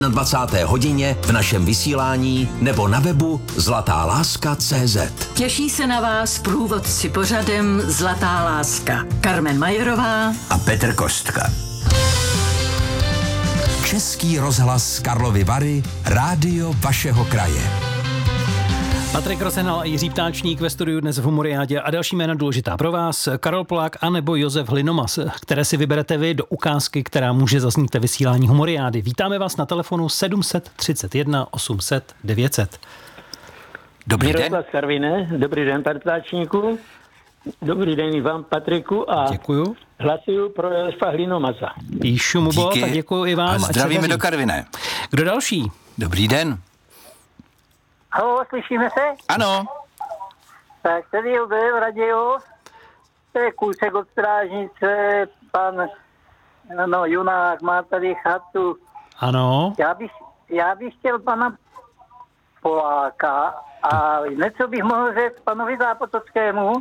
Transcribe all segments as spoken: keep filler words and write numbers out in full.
na dvacáté hodině v našem vysílání nebo na webu zlatá láska tečka cé zet. Těší se na vás průvodci pořadem Zlatá láska. Karmen Majerová a Petr Kostka. Český rozhlas Karlovy Vary, rádio vašeho kraje. Patrik Rozenal a Jiří Ptáčník ve studiu dnes v Humoriádě a další jména důležitá pro vás. Karol Polák a nebo Josef Hlinomas, které si vyberete vy do ukázky, která může zaznít ve vysílání Humoriády. Vítáme vás na telefonu sedm set třicet jedna osm set devět set. Dobrý Miroslav den. Karvine, dobrý den, pane Ptáčníku. Dobrý den i vám, Patriku. A děkuju. Hlasuju pro Josefa Hlinomasa. Píšu mu, bo, tak děkuju i vám. A zdravíme do Karviné. Kdo další? Dobrý den. Haló, slyšíme se? Ano. Tak tady je v radio, to je kousek od strážnice, pan no, Junák má tady chatu. Ano. Já bych, já bych chtěl pana Poláka a něco bych mohl říct panovi Zápotockému.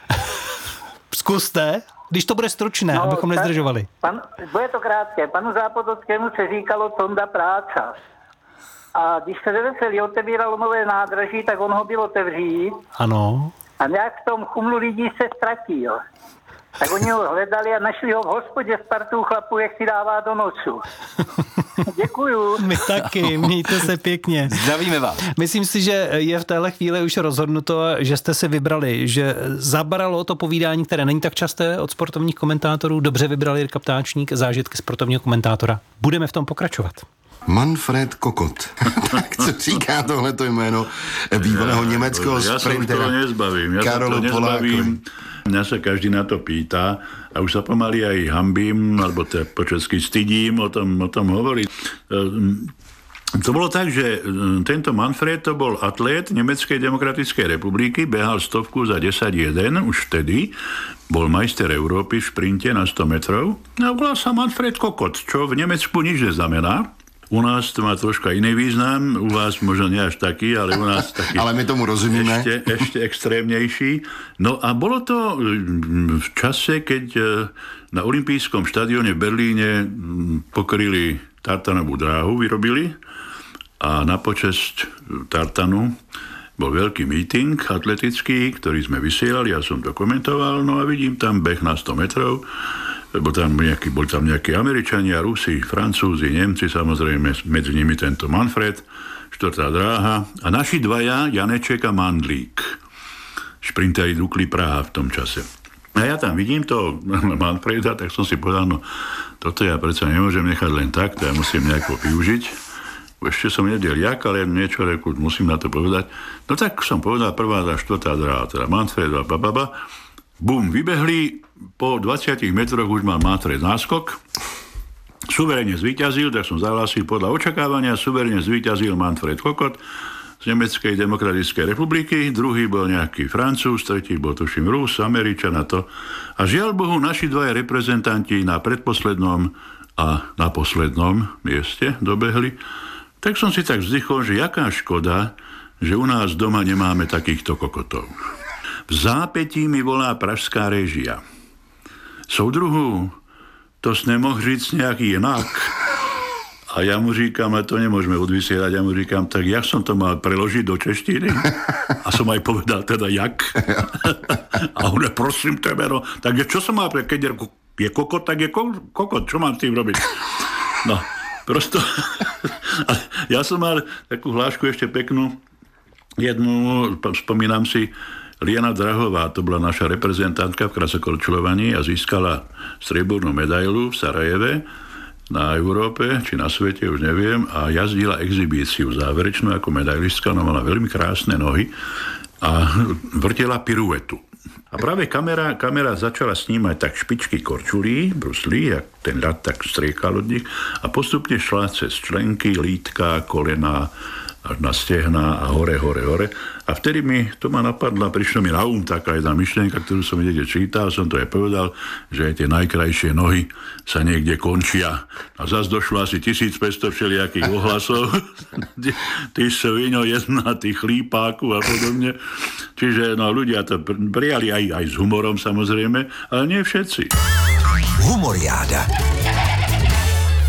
Zkuste, když to bude stručné, no, abychom tak, nezdržovali. Pan, bude to krátké. Panu Zápotockému se říkalo Tonda Práca. A když se Veselý otevíralo nové nádraží, tak on ho byl otevřít. Ano. A nějak v tom chumlu lidí se ztratil. Tak oni ho hledali a našli ho v hospodě s partou chlapů, jak si dává do nosu. Děkuju. My taky, mějte se pěkně. Zdravíme vás. Myslím si, že je v téhle chvíli už rozhodnuto, že jste si vybrali, že zabralo to povídání, které není tak časté od sportovních komentátorů. Dobře vybrali Jirka Ptáčník, zážitky sportovního komentátora. Budeme v tom pokračovat. Manfred Kokot. Tak co říká tohleto jméno bývalého ja, německého ja sprintera? Ja sa to nezbavím. Ja Karolu sa to nezbavím. Mňa sa každý na to pýta a už sa pomaly aj hambím, alebo to po česky stydím o tom, o tom hovoriť. To bolo tak, že tento Manfred to bol atlét Nemeckej demokratickej republiky, behal stovku za desať jeden, už vtedy bol majster Európy v šprinte na sto metrov. A volá sa Manfred Kokot, čo v Nemecku nič neznamená. U nás to má troška iný význam, u vás možno nie až taký, ale u nás taký... Ale my tomu rozumíme. Ešte, ešte extrémnejší. No a bolo to v čase, keď na olympijskom štadióne v Berlíne pokryli tartanovú dráhu, vyrobili a na počesť tartanu bol veľký meeting atletický, ktorý sme vysielali, ja som to komentoval, no a vidím tam beh na sto metrov, lebo tam nejaký, boli tam nejakí Američania, Rusi, Francúzi, Nemci, samozrejme medzi nimi tento Manfred, štvrtá dráha a naši dvaja, Janeček a Mandlík, šprinteri Dukly Praha v tom čase. A ja tam vidím to Manfreda, tak som si povedal, no toto ja predsa nemôžem nechať len tak, to ja musím nejako využiť. Ešte som nevedel jak, ale niečo reku, musím na to povedať. No tak som povedal prvá a štvrtá dráha, teda Manfred a bababa. Bum, vybehli, po dvadsiatich metroch už mal Manfred náskok. Suverene zvíťazil, tak som zahlásil podľa očakávania, suverene zvíťazil Manfred Kokot z Nemeckej demokratickej republiky, druhý bol nejaký Francúz, tretí bol tuším Rus, Američan a to. A žiaľ Bohu, naši dvaja reprezentanti na predposlednom a na poslednom mieste dobehli. Tak som si tak vzdychol, že jaká škoda, že u nás doma nemáme takýchto kokotov. V zápätí mi volá pražská réžia. Soudruhu, to s nemohl říct nějaký jinak. A ja mu říkám, ale to nemôžeme odvysielať, ja mu říkám, tak jak som to mal preložiť do češtiny? A som aj povedal teda jak. A on je, prosím tebe, no, tak čo som mal, keď je, je kokot, tak je kokot, čo mám s tým robiť? No, prosto. Ja som mal takú hlášku ešte peknú, jednu, spomínam si, Liana Drahová, to bola naša reprezentantka v krasokorčľovaní a získala striebornú medailu v Sarajeve na Európe, či na svete, už neviem, a jazdila exhibíciu záverečnú ako medailistka, ona mala veľmi krásne nohy a vrtela piruetu. A práve kamera, kamera začala snímať tak špičky korčulí, bruslí, jak ten ľad tak striekal od nich a postupne šla cez členky, lítka, kolena, až na stehná a hore, hore, hore. A vtedy mi, to ma napadla, prišla mi na um taká jedna myšlienka, ktorú som niekde čítal, som to aj povedal, že aj tie najkrajšie nohy sa niekde končia. A zase došlo asi tisícpäťsto všelijakých ohlasov. Ty sviňo jedna, ty chlípáku a podobne. Čiže no, ľudia to prijali aj, aj s humorom samozrejme, ale nie všetci. Humoriáda.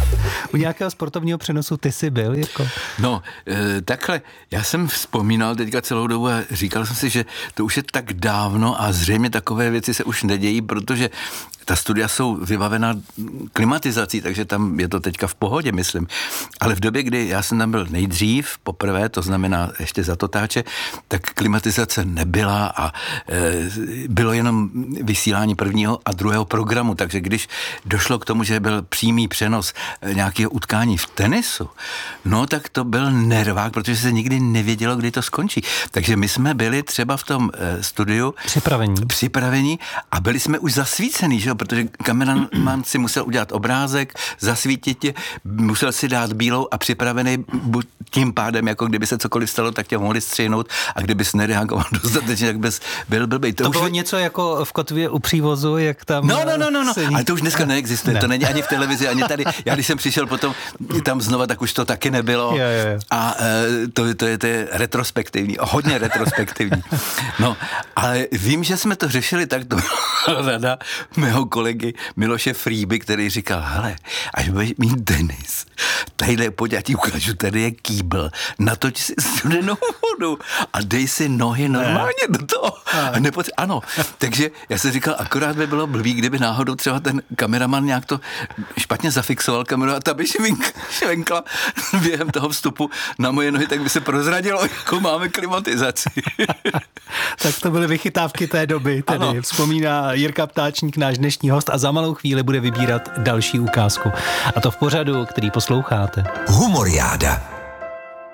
U nějakého sportovního přenosu ty jsi byl? Jako? No, e, takhle, já jsem vzpomínal teďka celou dobu a říkal jsem si, že to už je tak dávno a zřejmě takové věci se už nedějí, protože ta studia jsou vybavená klimatizací, takže tam je to teďka v pohodě, myslím. Ale v době, kdy já jsem tam byl nejdřív, poprvé, to znamená ještě za Totáče, tak klimatizace nebyla a e, bylo jenom vysílání prvního a druhého programu, takže když došlo k tomu, že byl přímý přenos nějakého utkání v tenisu, no tak to byl nervák, protože se nikdy nevědělo, kdy to skončí. Takže my jsme byli třeba v tom e, studiu připravení. připravení a byli jsme už zasvícený, že? Protože kameraman si musel udělat obrázek, zasvítit tě, musel si dát bílou a připravený tím pádem, jako kdyby se cokoliv stalo, tak tě mohli střihnout a kdybys nereagoval dostatečně, tak bys byl blbej. To, to bylo je... něco jako v Kotvě u přívozu, jak tam... No, no, no, no, no. Sedí... ale to už dneska neexistuje, ne. To není ani v televizi, ani tady. Já když jsem přišel potom tam znova, tak už to taky nebylo. Jo, jo, jo. A e, to, to, je, to je retrospektivní, hodně retrospektivní. No, ale vím, že jsme to řešili tak, to rada mého kolegy Miloše Frýby, který říkal, hele, až budeš mít tenis, tadyhle pojď, já ti ukážu, tady je kýbl, natoč si studenou vodu a dej si nohy normálně ne. do toho. A nepotře- ano, takže já jsem říkal, akorát by bylo blbý, kdyby náhodou třeba ten kameraman nějak to špatně zafixoval kameru a ta by švenkla během toho vstupu na moje nohy, tak by se prozradilo, jako máme klimatizaci. Tak to byly vychytávky té doby, tedy ano. Vzpomíná Jirka Ptáčník, náš dnešní host, a za malou chvíli bude vybírat další ukázku. A to v pořadu, který posloucháte. Humoriáda.